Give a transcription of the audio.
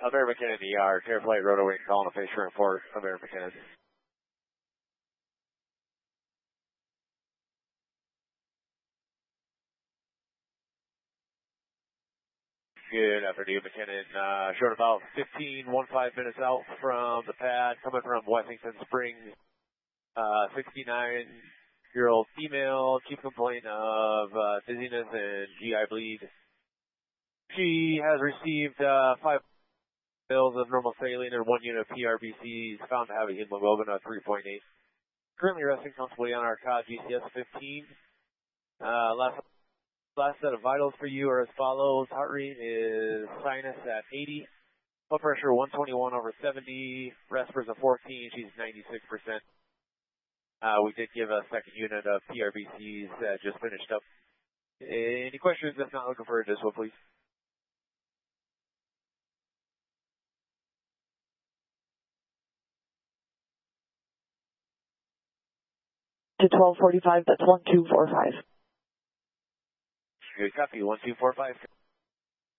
American Kennedy, ER, Air Flight Rotowing, calling a patient report, American Kennedy. Good afternoon, McKinnon. Short about 15 minutes out from the pad, coming from Wessington Springs. 69-year-old female, chief complaint of dizziness and GI bleed. She has received 5 pills of normal saline and 1 unit of PRBC, found to have a hemoglobin of 3.8. Currently resting comfortably on our COD GCS 15. Last set of vitals for you are as follows. Heart rate is sinus at 80. Blood pressure 121/70. Respiratory of 14. She's 96%. We did give a second unit of PRBCs that just finished up. Any questions? If not, looking for this one, please. To 1245, that's 1245. Good copy, 1245.